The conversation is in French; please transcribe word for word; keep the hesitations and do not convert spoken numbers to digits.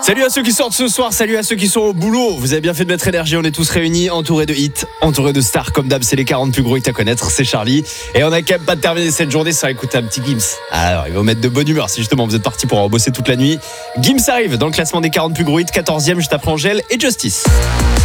Salut à ceux qui sortent ce soir, salut à ceux qui sont au boulot. Vous avez bien fait de mettre énergie, on est tous réunis, entourés de hits, entourés de stars. Comme d'hab, c'est les quarante plus gros hits à connaître, c'est Charlie. Et on a quand même pas terminé cette journée sans écouter un petit Gims. Alors, il va vous mettre de bonne humeur si justement vous êtes parti pour bosser toute la nuit. Gims arrive dans le classement des quarante plus gros hits, quatorzième juste après Angèle et Justice.